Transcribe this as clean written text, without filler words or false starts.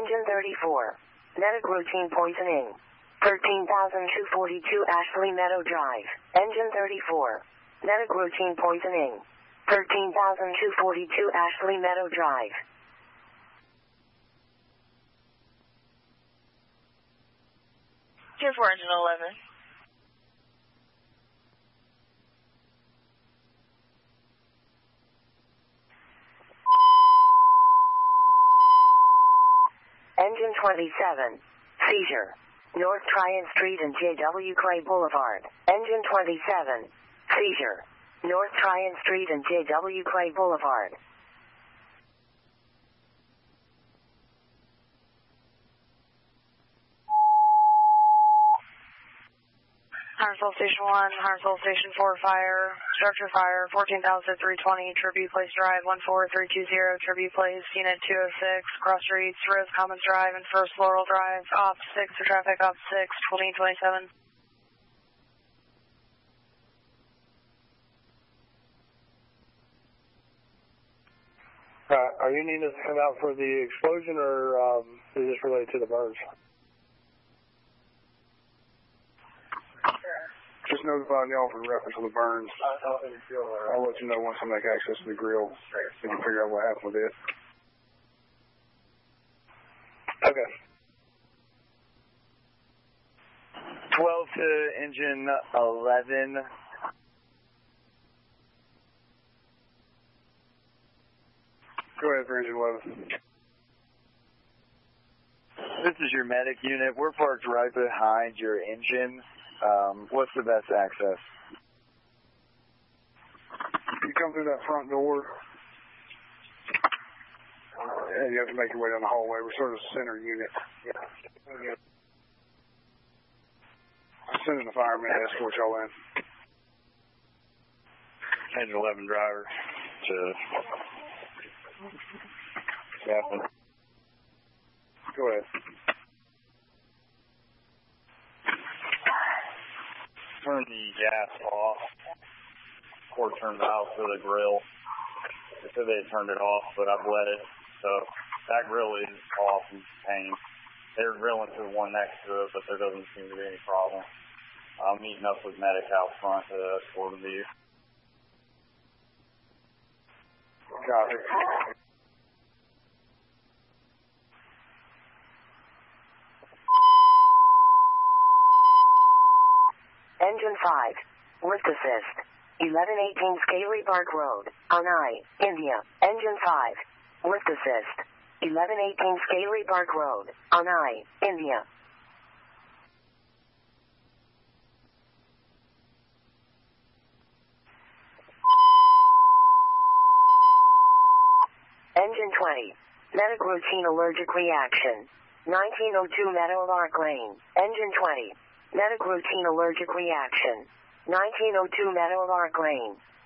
Engine 34. Medic routine poisoning. 13,242 Ashley Meadow Drive. Engine 34. Medic routine poisoning. 13,242 Ashley Meadow Drive. Tier 4, Engine 11. Engine 27. Seizure. North Tryon Street and J.W. Clay Boulevard. Engine 27. Seizure. North Tryon Street and J.W. Clay Boulevard. Hartsville Station 1, Hartsville Station 4 fire, structure fire, 14,320, Tribute Place Drive, 14320, Tribute Place, Unit 206, Cross Streets, Rose Commons Drive, and First Laurel Drive, off 6 for traffic, off 6, 2027. Are you needing us to come out for the explosion, or is this related to the burns? Just notifying y'all for reference to the burns. I'll let you know once I make access to the grill. We can figure out what happened with it. Okay. 12 to Engine 11. Go ahead for Engine 11. This is your medic unit. We're parked right behind your engine. What's the best access? You come through that front door, and you have to make your way down the hallway. We're sort of a center unit. I'm sending the fireman to escort y'all in. Engine 11 driver to Captain. Go ahead. Turn the gas off. Cord turned out for the grill. They said they had turned it off, but I've let it. So that grill is off and contained. They're grilling to the one next to it, but there doesn't seem to be any problem. I'm meeting up with medic out front to escort them to you. Copy. Engine 5. Lift assist. 1118 Scaly Park Road, Anai, India. Engine 5. Lift assist. 1118 Scaly Park Road, Anai, India. Engine 20. Medic routine allergic reaction. 1902 Meadowlark Lane. Engine 20. Medic routine allergic reaction. 1902 Meadowlark Lane.